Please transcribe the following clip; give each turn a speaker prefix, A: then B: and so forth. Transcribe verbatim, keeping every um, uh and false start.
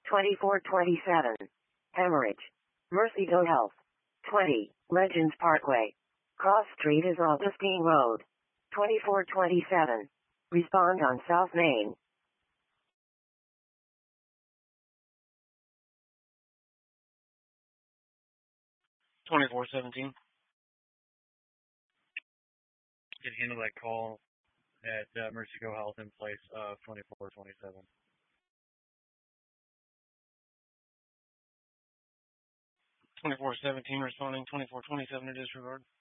A: twenty-four twenty-seven. Hemorrhage. Mercy Go Health. twenty. Legends Parkway. Cross Street is Augustine Road. twenty-four twenty-seven. Respond on South Main.
B: twenty-four seventeen. Can handle that call at uh, Mercy Go Health in place of twenty-four twenty-seven. twenty-four seventeen responding, twenty-four twenty-seven to disregard.